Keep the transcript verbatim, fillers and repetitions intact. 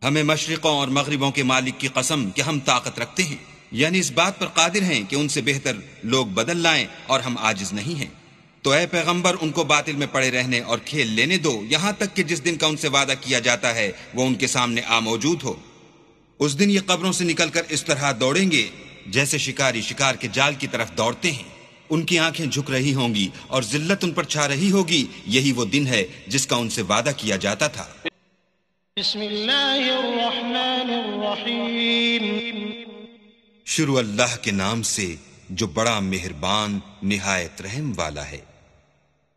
हमें मशरिकों और मगरिबों के मालिक की कसम कि हम ताकत रखते हैं, यानी इस बात पर कादिर हैं कि उनसे बेहतर लोग बदल लाएं और हम आजिज नहीं हैं। तो ऐ पैगंबर, उनको बातिल में पड़े रहने और खेल लेने दो, यहां तक कि जिस दिन का उनसे वादा किया जाता है वो उनके सामने आ मौजूद हो। उस दिन ये कब्रों से निकलकर इस तरह दौड़ेंगे जैसे शिकारी शिकार के जाल की तरफ दौड़ते हैं। उनकी आंखें झुक रही होंगी और जिल्लत उन पर छा रही होगी। यही वो दिन है जिसका उनसे वादा किया जाता था। शुरू अल्लाह के नाम से जो बड़ा मेहरबान निहायत रहम वाला है।